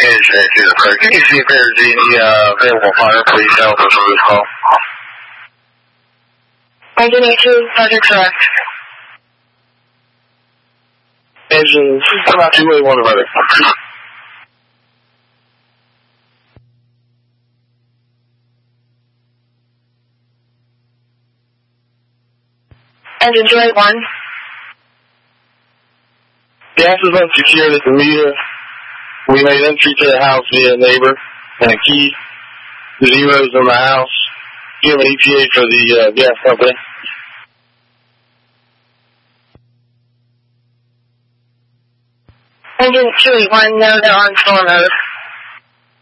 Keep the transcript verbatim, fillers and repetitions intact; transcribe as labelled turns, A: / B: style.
A: Engine eight zero, correct. Can you see if there's any uh, available fire police help us on this call?
B: Engine eight two, Roger, correct.
A: Engine two eight one, brother.
B: Engine two eight one.
A: Gas is unsecured at the meter. We made entry to the house via a neighbor and a key. Zeros in the house. Do you have an E T A for the uh, gas company?
B: Engine two eight one, no, they're on storm mode.